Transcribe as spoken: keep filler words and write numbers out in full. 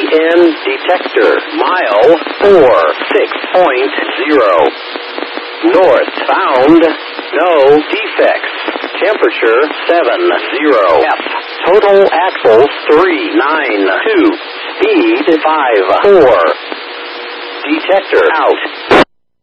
N detector. Mile four six point zero. Northbound, no defects. Temperature seven zero. F. Total axles three nine two. Speed five four. Detector out.